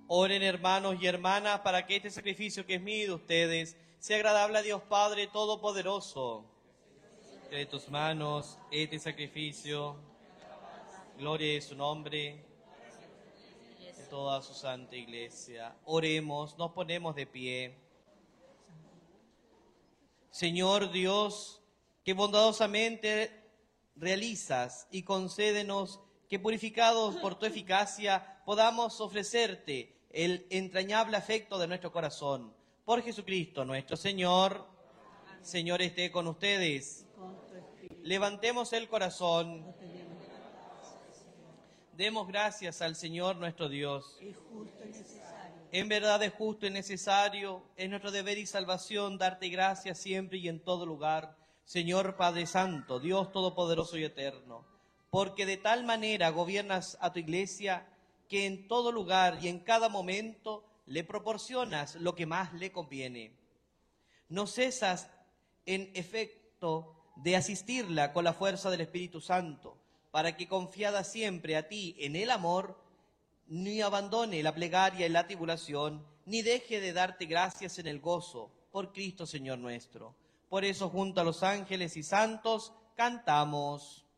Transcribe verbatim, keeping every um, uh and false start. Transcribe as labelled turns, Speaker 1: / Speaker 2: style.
Speaker 1: Oren, hermanos y hermanas, para que este sacrificio que es mío y de ustedes sea agradable a Dios Padre Todopoderoso. De tus manos este sacrificio, gloria de su nombre, de toda su santa iglesia. Oremos, nos ponemos de pie. Señor Dios, que bondadosamente realizas y concédenos que purificados por tu eficacia podamos ofrecerte el entrañable afecto de nuestro corazón. Por Jesucristo nuestro Señor. Amén. Señor esté con ustedes. Con tu espíritu. Levantemos el corazón. Demos gracias al Señor nuestro Dios.
Speaker 2: Es justo y necesario.
Speaker 1: En verdad es justo y necesario, es nuestro deber y salvación darte gracias siempre y en todo lugar, Señor Padre Santo, Dios Todopoderoso y Eterno, porque de tal manera gobiernas a tu iglesia que en todo lugar y en cada momento le proporcionas lo que más le conviene. No cesas, en efecto, de asistirla con la fuerza del Espíritu Santo, para que confiada siempre a ti en el amor, ni abandone la plegaria en la tribulación, ni deje de darte gracias en el gozo, por Cristo Señor nuestro. Por eso, junto a los ángeles y santos, cantamos.